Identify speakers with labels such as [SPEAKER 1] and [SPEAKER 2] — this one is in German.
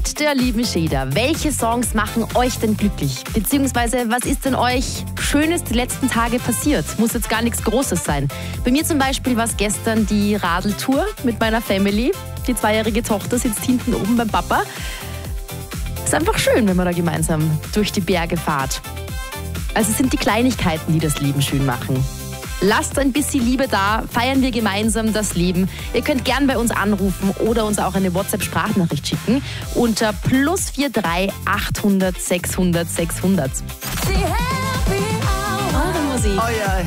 [SPEAKER 1] mit der lieben Sheda. Welche Songs machen euch denn glücklich? Beziehungsweise, was ist denn euch Schönes die letzten Tage passiert? Muss jetzt gar nichts Großes sein. Bei mir zum Beispiel war es gestern die Radeltour mit meiner Family. Die 2-jährige Tochter sitzt hinten oben beim Papa. Ist einfach schön, wenn man da gemeinsam durch die Berge fahrt. Also es sind die Kleinigkeiten, die das Leben schön machen. Lasst ein bisschen Liebe da, feiern wir gemeinsam das Leben. Ihr könnt gern bei uns anrufen oder uns auch eine WhatsApp-Sprachnachricht schicken unter +43 800 600 600.
[SPEAKER 2] Eure Musik.
[SPEAKER 3] Euer